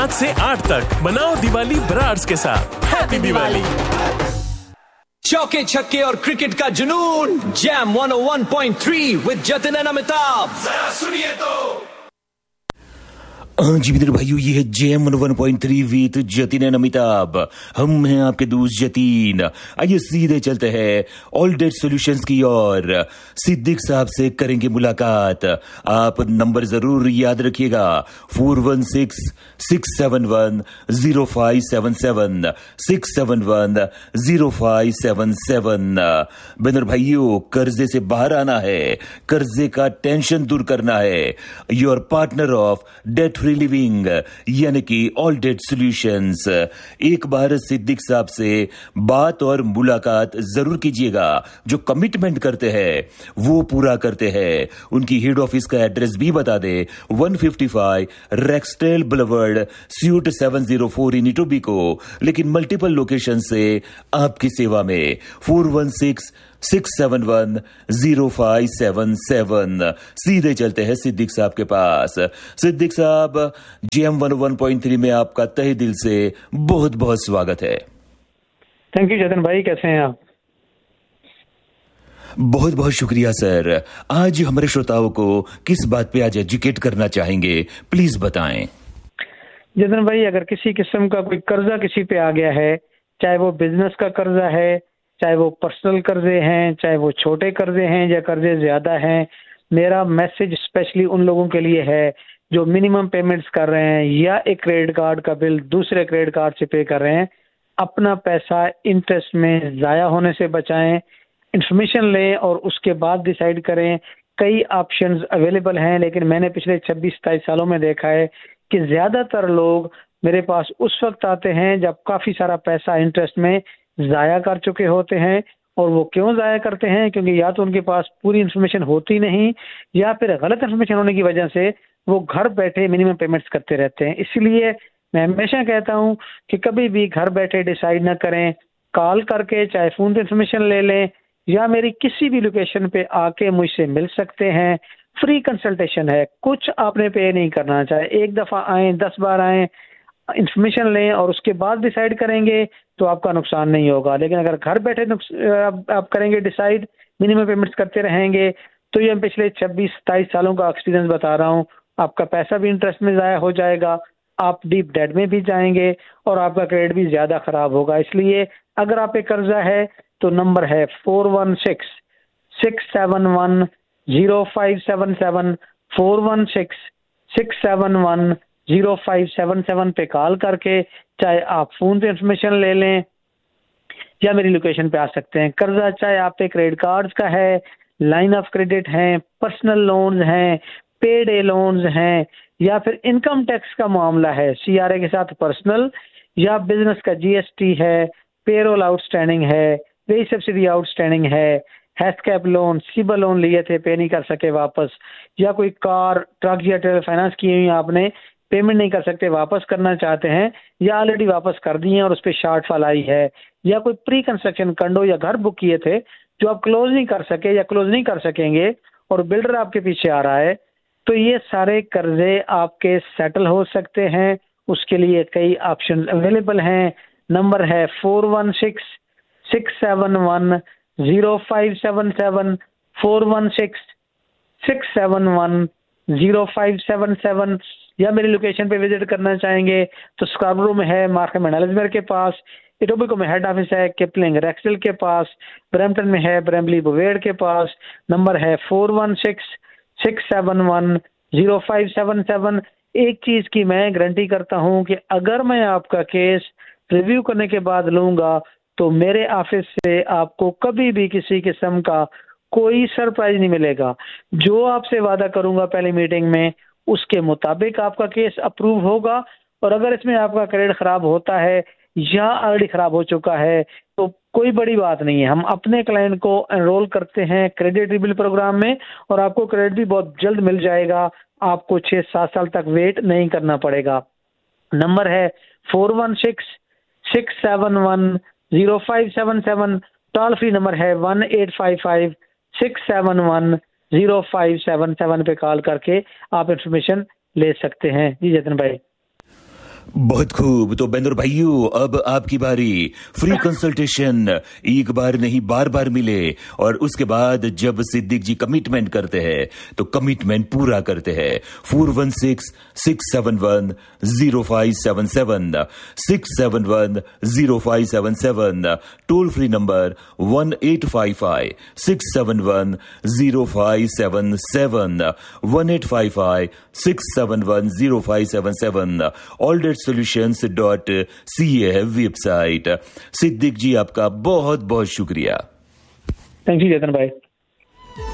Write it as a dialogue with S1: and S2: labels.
S1: 5 से 8 तक बनाओ दिवाली ब्रार्स के साथ। हैप्पी दिवाली।
S2: चौके छक्के और क्रिकेट का जुनून, jam 101.3 with Jatin and Amitabh. जरा सुनिए तो।
S3: जी मित्र भाइयों, ये है JM 101.3 with Jatin and Amitabh. हम हैं आपके दोस्त जतीन। आइए सीधे चलते हैं ऑल डेट सॉल्यूशंस की ओर। सिद्दीक साहब से करेंगे मुलाकात। आप नंबर जरूर याद रखिएगा, 4166710577 6710577। बेनर भाइयों, कर्जे से बाहर आना है, कर्जे का टेंशन दूर करना है। Your partner of debt free living यानी कि ऑल डेट सॉल्यूशंस। एक बार सिद्दीक साहब से बात और मुलाकात जरूर कीजिएगा। जो कमिटमेंट करते हैं वो पूरा करते हैं। उनकी हेड ऑफिस का एड्रेस भी बता दे, 155 रेक्सटेल बुलेवार्ड, स्यूट 704 इन इटोबिको, लेकिन मल्टीपल लोकेशन से आपकी सेवा में। 4166710577। सीधे चलते हैं सिद्दीक साहब के पास। सिद्दीक साहब, जीएम 101.3 में आपका तहे दिल से बहुत बहुत स्वागत है।
S4: थैंक यू जतन भाई, कैसे हैं आप?
S3: बहुत बहुत शुक्रिया सर। आज हमारे श्रोताओं को किस बात पे आज एजुकेट करना चाहेंगे, प्लीज बताएं।
S4: जतन भाई, अगर किसी किस्म का कोई कर्जा किसी पे आ गया है, चाहे वो बिजनेस का कर्जा है, चाहे वो पर्सनल कर्जे हैं, चाहे वो छोटे कर्जे हैं या कर्जे ज्यादा हैं, मेरा मैसेज स्पेशली उन लोगों के लिए है जो मिनिमम पेमेंट्स कर रहे हैं या एक क्रेडिट कार्ड का बिल दूसरे क्रेडिट कार्ड से पे कर रहे हैं। अपना पैसा इंटरेस्ट में जाया होने से बचाएं, इंफॉर्मेशन लें और उसके बाद डिसाइड करें। कई ऑप्शंस अवेलेबल हैं, लेकिन मैंने पिछले 26-27 सालों में देखा है कि ज्यादातर लोग मेरे पास उस वक्त आते हैं जब काफी सारा पैसा इंटरेस्ट में जाया कर चुके होते हैं। और वो क्यों जाया करते हैं? क्योंकि या तो उनके पास पूरी इन्फॉर्मेशन होती नहीं, या फिर गलत इन्फॉर्मेशन होने की वजह से वो घर बैठे मिनिमम पेमेंट्स करते रहते हैं। इसलिए मैं हमेशा कहता हूं कि कभी भी घर बैठे डिसाइड ना करें, कॉल करके चाहे फोन पे इन्फॉर्मेशन ले लें या मेरी किसी भी लोकेशन पे आके मुझसे मिल सकते हैं। फ्री कंसल्टेशन है, कुछ आपने पे नहीं करना। चाहे एक दफा आए, 10 बार आए, इंफॉर्मेशन लें और उसके बाद डिसाइड करेंगे तो आपका नुकसान नहीं होगा। लेकिन अगर घर बैठे आप करेंगे डिसाइड, मिनिमम पेमेंट्स करते रहेंगे, तो ये पिछले 26-27 सालों का एक्सपीरियंस बता रहा हूँ, आपका पैसा भी इंटरेस्ट में जाया हो जाएगा, आप डीप डेट में भी जाएंगे और आपका क्रेडिट भी ज्यादा खराब होगा। इसलिए अगर आप पे कर्जा है तो नंबर है 4166710577, 4166710577 पे कॉल करके चाहे आप फोन पे इंफॉर्मेशन ले लें या मेरी लोकेशन पे आ सकते हैं। कर्जा चाहे आप पे क्रेडिट कार्ड्स का है, लाइन ऑफ क्रेडिट है, पर्सनल लोन्स हैं, पेड ए लोन्स हैं, या फिर इनकम टैक्स का मामला है, सीआरए के साथ पर्सनल, या बिजनेस का जीएसटी है, पेरोल आउटस्टैंडिंग है, वेज सब्सिडी आउटस्टैंडिंग है, health cap loan, Sibal loan लिए थे पे नहीं कर सके वापस, या कोई कार, ट्रक या ट्रेलर फाइनेंस की हुई आपने पेमेंट नहीं कर सकते, वापस करना चाहते हैं या ऑलरेडी वापस कर दिए और उस पर शॉर्टफॉल आई है, या कोई प्री कंस्ट्रक्शन कंडो या घर बुक किए थे जो आप क्लोज नहीं कर सके या क्लोज नहीं कर सकेंगे और बिल्डर आपके पीछे आ रहा है, तो ये सारे कर्जे आपके सेटल हो सकते हैं। उसके लिए कई ऑप्शन अवेलेबल हैं। नंबर है 4166710577, 4166710577, या मेरी लोकेशन पे विजिट करना चाहेंगे तो स्कार्बरो में है, मार्केट एलिजबेथ के पास, इटोबिको में हेड ऑफिस है, किपलिंग रेक्सडेल के पास, ब्रैम्पटन में है, ब्रेम्बली बुवेड के पास। नंबर है 4166710577। एक चीज की मैं गारंटी करता हूं कि अगर मैं आपका केस रिव्यू करने के बाद लूंगा तो मेरे ऑफिस से आपको कभी भी किसी किस्म का कोई सरप्राइज नहीं मिलेगा। जो आपसे वादा करूंगा पहली मीटिंग में, उसके मुताबिक आपका केस अप्रूव होगा। और अगर इसमें आपका क्रेडिट खराब होता है या ऑलरेडी खराब हो चुका है तो कोई बड़ी बात नहीं है, हम अपने क्लाइंट को एनरोल करते हैं क्रेडिट रिबिल्ड प्रोग्राम में और आपको क्रेडिट भी बहुत जल्द मिल जाएगा। आपको 6-7 साल तक वेट नहीं करना पड़ेगा। नंबर है 4166710577, टोल फ्री नंबर है 1855-671-0577 पे कॉल करके आप इंफॉर्मेशन ले सकते हैं। जी जतिन भाई।
S3: बहुत खूब। तो बेनर भाइयों, अब आपकी बारी। फ्री कंसल्टेशन एक बार नहीं बार बार मिले, और उसके बाद जब सिद्दीक जी कमिटमेंट करते हैं तो कमिटमेंट पूरा करते हैं। 416-671-0577 671-0577, टोल फ्री नंबर 1-855-671-0577 1-855-671-0577, alldebtsolutions.ca है वेबसाइट। सिद्दीक जी, आपका बहुत बहुत शुक्रिया।
S4: थैंक यू जतन भाई।